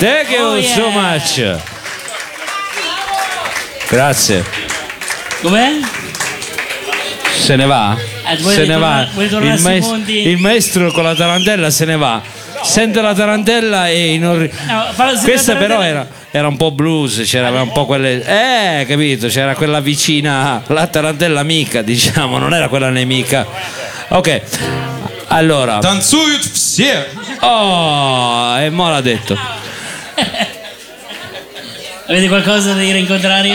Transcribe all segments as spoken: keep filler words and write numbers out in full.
Thank you Oh, yeah. so much. Grazie. Com'è? Se ne va? Eh, vuoi se ne ritornare- va. vuoi tornare Il, sui maes- monti? il maestro con la tarantella se ne va. Sente la tarantella e inorri- No, fallo sentire questa la però tarantella. era, era un po' blues, c'era un po' quelle. Eh, capito? C'era quella vicina, la tarantella amica, diciamo, non era quella nemica. Ok. Allora. Танцуют все. Oh, e mo l'ha detto. Avete qualcosa da dire in contrario?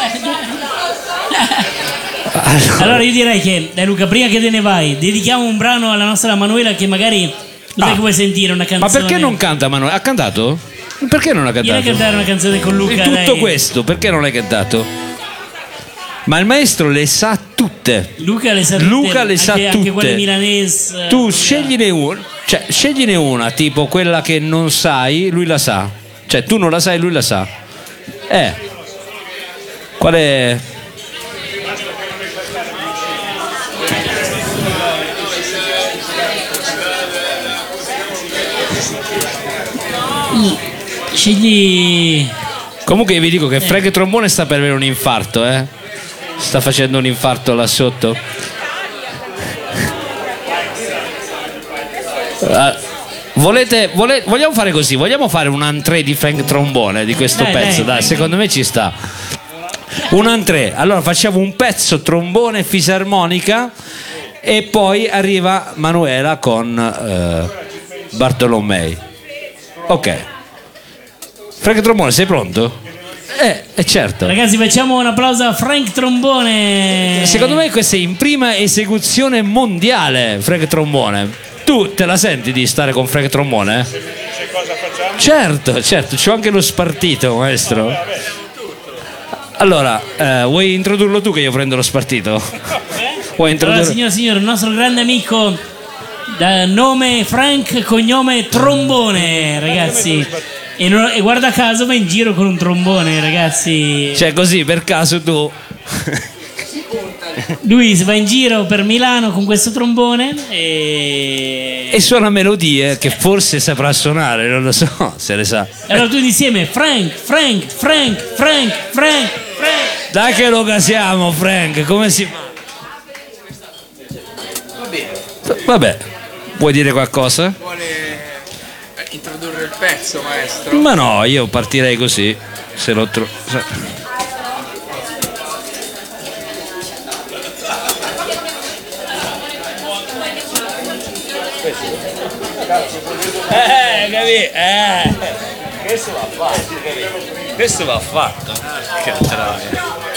Allora io direi che, dai Luca, prima che te ne vai, dedichiamo un brano alla nostra Manuela che magari non Ah. è che vuoi sentire una Ma canzone. perché non canta Manuel? Ha cantato? Perché non ha Vieni a cantato? cantare una canzone con Luca. E tutto dai. questo, perché non l'hai cantato? Ma il maestro le sa tutte. Luca le sa tutte, Luca le sa anche, anche tutte. quelle milanese. Tu scegliene una, cioè scegliene una, tipo quella che non sai, lui la sa. Cioè tu non la sai, lui la sa. Eh. Qual è? Scegli. Comunque vi dico che Frank Trombone sta per avere un infarto, eh. Sta facendo un infarto là sotto. Ah, volete, vole- vogliamo fare così? Vogliamo fare un entrée di Frank Trombone di questo Dai, pezzo? dai, Dai, dai. secondo me ci sta. Un entrée. Allora facciamo un pezzo trombone e fisarmonica e poi arriva Manuela con eh, Bartolomei. Ok. Frank Trombone, sei pronto? Eh, eh, certo. Ragazzi, facciamo un applauso a Frank Trombone. Secondo me questa è in prima esecuzione mondiale, Frank Trombone. Tu te la senti di stare con Frank Trombone? Eh? Certo, certo, c'ho anche lo spartito, maestro. Allora, eh, vuoi introdurlo tu che io prendo lo spartito? Vuoi Allora, introdurre? signore e signori, il nostro grande amico da nome Frank, cognome Trombone, ragazzi. E, non- e guarda caso va in giro con un trombone, ragazzi. Cioè così, per caso tu... Lui va in giro per Milano con questo trombone e... E suona melodie che forse saprà suonare, non lo so, se le sa. E allora tutti insieme, Frank, Frank, Frank, Frank, Frank, Frank. Dai che lo casiamo, Frank, come si fa? Vabbè, vuoi dire qualcosa? Vuole introdurre il pezzo, maestro? Ma no, io partirei così, se lo trovo. Eh, capì? Eh, questo va fatto, capì? Questo va fatto. Che troia.